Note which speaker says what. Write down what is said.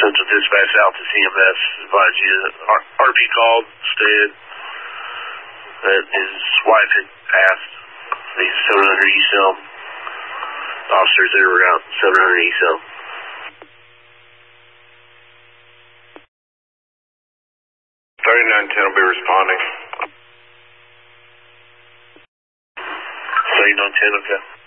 Speaker 1: Central Dispatch out to CMS. Advise you, RP called, stated that his wife had passed. He's 700 ECEL. Officers that were out 700 ECEL.
Speaker 2: 3910 will be responding.
Speaker 1: 3910, okay.